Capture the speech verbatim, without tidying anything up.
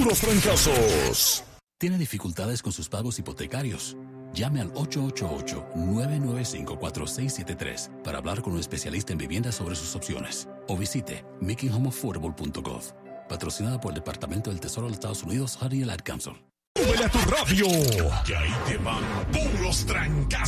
puros trancazos. ¿Tiene dificultades con sus pagos hipotecarios? Llame al ocho ocho ocho, nueve nueve cinco, cuatro seis siete tres para hablar con un especialista en vivienda sobre sus opciones. O visite making home affordable punto gov. Patrocinada por el Departamento del Tesoro de los Estados Unidos, Honey and Ad Council. ¡Súbele a tu radio! Que ahí te van puros trancazos.